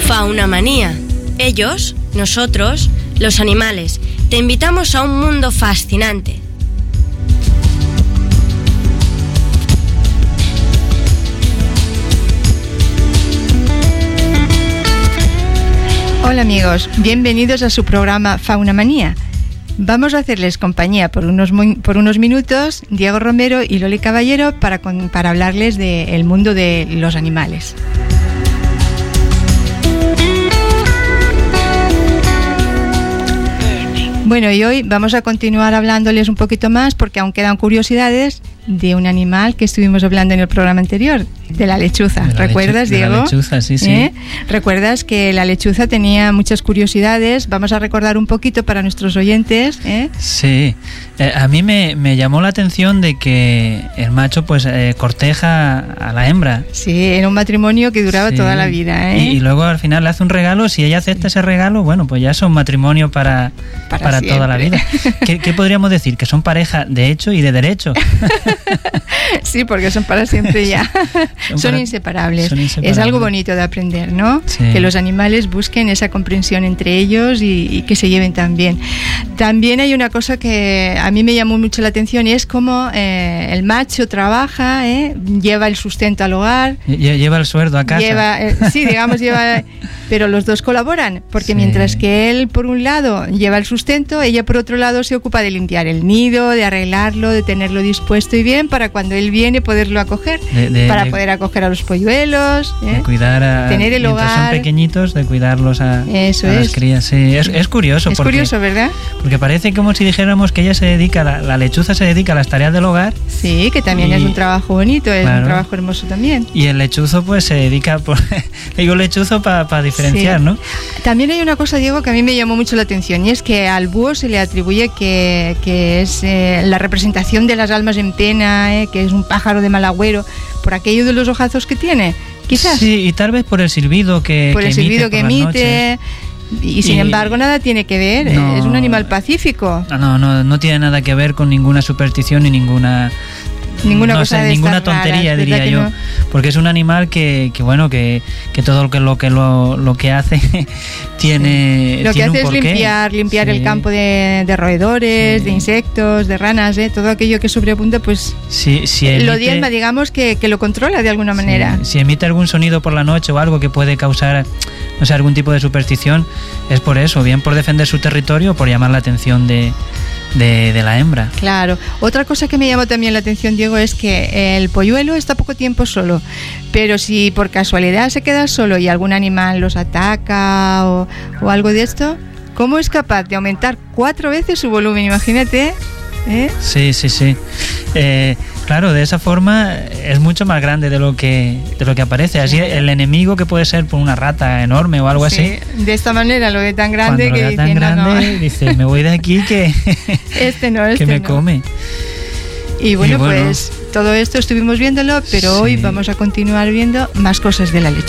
Faunamanía. Ellos, nosotros, los animales. Te invitamos a un mundo fascinante. Hola amigos, bienvenidos a su programa Faunamanía. Vamos a hacerles compañía por unos minutos, Diego Romero y Loli Caballero, para hablarles del mundo de los animales. Bueno, y hoy vamos a continuar hablándoles un poquito más, porque aún quedan curiosidades de un animal que estuvimos hablando en el programa anterior, de la lechuza. ¿Recuerdas, Diego? De la lechuza, sí, sí. ¿Recuerdas que la lechuza tenía muchas curiosidades? Vamos a recordar un poquito para nuestros oyentes. Sí. A mí me llamó la atención de que el macho pues corteja a la hembra. Sí, era un matrimonio que duraba toda la vida. Y luego al final le hace un regalo. Si ella acepta ese regalo, bueno, pues ya es un matrimonio para toda la vida. ¿Qué podríamos decir? Que son pareja de hecho y de derecho. Sí, porque son para siempre ya. Son inseparables. Es algo bonito de aprender, ¿no? Sí. Que los animales busquen esa comprensión entre ellos y que se lleven tan bien. También hay una cosa que a mí me llamó mucho la atención, y es cómo el macho trabaja, lleva el sustento al hogar. Lleva el sueldo a casa. Pero los dos colaboran, porque mientras que él, por un lado, lleva el sustento, ella, por otro lado, se ocupa de limpiar el nido, de arreglarlo, de tenerlo dispuesto y bien, para cuando él viene poderlo acoger, para poder acoger a los polluelos, de cuidar a, tener el hogar. Mientras son pequeñitos, de cuidarlos a las crías. Sí, es curioso. Es curioso, ¿verdad? Porque parece como si dijéramos que ella se dedica, la lechuza se dedica a las tareas del hogar. Sí, que también es un trabajo bonito, es un trabajo hermoso también. Y el lechuzo pues se dedica, digo lechuzo para diferenciar, ¿no? También hay una cosa, Diego, que a mí me llamó mucho la atención, y es que al búho se le atribuye que es la representación de las almas en pena, que es un pájaro de mal agüero, por aquello de los ojazos que tiene, quizás. Sí, y tal vez por el silbido que emite. Y sin embargo nada tiene que ver, es un animal pacífico. No tiene nada que ver con ninguna superstición ni ninguna tontería, raras, diría yo, porque es un animal que todo lo que hace tiene lo que tiene hace un porqué. Es limpiar el campo de roedores, de insectos, de ranas, todo aquello que sobreabunda, pues lo diezma, digamos que lo controla de alguna manera. Si emite algún sonido por la noche o algo que puede causar, algún tipo de superstición, es por eso, bien por defender su territorio o por llamar la atención de la hembra. Claro. Otra cosa que me llamó también la atención, Diego, es que el polluelo está poco tiempo solo, pero si por casualidad se queda solo y algún animal los ataca o algo de esto, ¿cómo es capaz de aumentar 4 veces su volumen? Imagínate. Sí. Claro, de esa forma es mucho más grande de lo que aparece. Así el enemigo, que puede ser por una rata enorme o algo así. De esta manera lo ve tan grande dice, me voy de aquí que me come. Y bueno, pues todo esto estuvimos viéndolo, pero hoy vamos a continuar viendo más cosas de la lechuza.